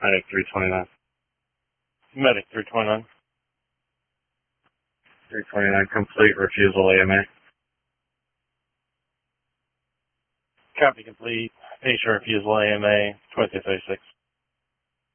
Medic 329. Medic 329. 329, complete refusal AMA. Copy complete. Patient refusal AMA 2236.